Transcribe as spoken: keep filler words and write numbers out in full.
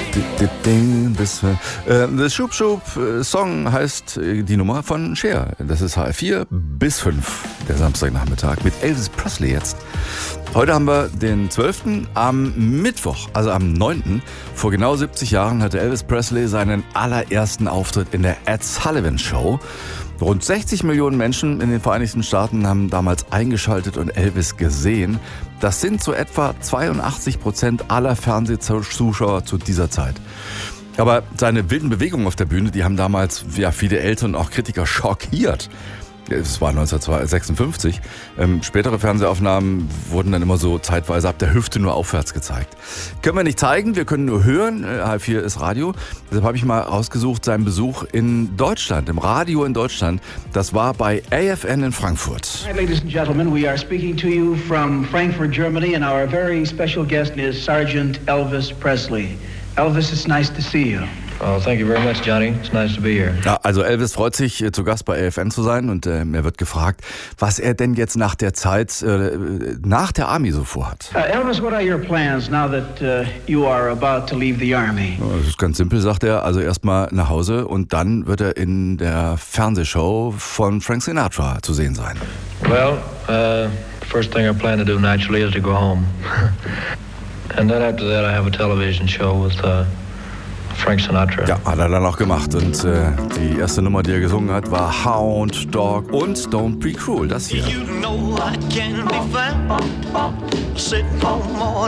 Bis, äh, das Schub Schub Song heißt äh, die Nummer von Cher. Das ist H R vier bis fünf, der Samstagnachmittag mit Elvis Presley jetzt. Heute haben wir den zwölften Am Mittwoch, also am neunten Vor genau siebzig Jahren hatte Elvis Presley seinen allerersten Auftritt in der Ed Sullivan Show. Rund sechzig Millionen Menschen in den Vereinigten Staaten haben damals eingeschaltet und Elvis gesehen. Das sind so etwa zweiundachtzig Prozent aller Fernsehzuschauer zu dieser Zeit. Aber seine wilden Bewegungen auf der Bühne, die haben damals ja, viele Eltern und auch Kritiker schockiert. Es war neunzehnhundertsechsundfünfzig. Ähm, spätere Fernsehaufnahmen wurden dann immer so zeitweise ab der Hüfte nur aufwärts gezeigt. Können wir nicht zeigen, wir können nur hören. H R vier ist Radio. Deshalb habe ich mal rausgesucht, seinen Besuch in Deutschland, im Radio in Deutschland. Das war bei A F N in Frankfurt. Hi, ladies and gentlemen, we are speaking to you from Frankfurt, Germany, and our very special guest is Sergeant Elvis Presley. Elvis, it's nice to see you. Oh, thank you very much, Johnny. It's nice to be here. Ja, also Elvis freut sich, zu Gast bei A F N zu sein und äh, er wird gefragt, was er denn jetzt nach der Zeit, äh, nach der Army so vorhat. Uh, Elvis, what are your plans now that uh, you are about to leave the Army? Ja, das ist ganz simpel, sagt er. Also erstmal nach Hause und dann wird er in der Fernsehshow von Frank Sinatra zu sehen sein. Well, uh, first thing I plan to do naturally is to go home. And then after that I have a television show with uh, Frank Sinatra. Ja, hat er dann auch gemacht. Und äh, die erste Nummer, die er gesungen hat, war Hound Dog und Don't Be Cruel. Das hier. You know I can be found sitting home all